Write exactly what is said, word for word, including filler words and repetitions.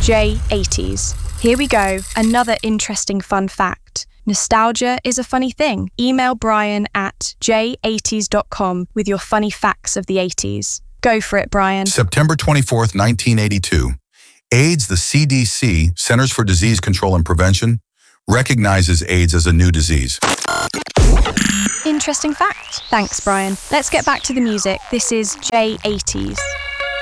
J eighties. Here we go, another interesting fun fact. Nostalgia is a funny thing. Email Brian at j eighties dot com with your funny facts of the eighties. Go for it, Brian. September twenty-fourth, nineteen eighty-two. AIDS, the C D C, Centers for Disease Control and Prevention, recognizes AIDS as a new disease. Interesting fact. Thanks, Brian. Let's get back to the music. This is J eighties.